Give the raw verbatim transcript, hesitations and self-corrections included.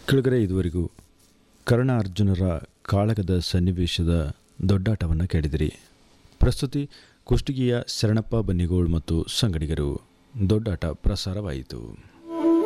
ಕೆಳಗಡೆ ಇದುವರೆಗೂ ಕರ್ಣ ಅರ್ಜುನರ ಕಾಳಗದ ಸನ್ನಿವೇಶದ ದೊಡ್ಡಾಟವನ್ನು ಕೇಳಿದಿರಿ. ಪ್ರಸ್ತುತಿ ಕುಷ್ಟಗಿಯ ಶರಣಪ್ಪ ಬನ್ನಿಗೋಳ್ ಮತ್ತು ಸಂಗಡಿಗರು. ದೊಡ್ಡಾಟ ಪ್ರಸಾರವಾಯಿತು.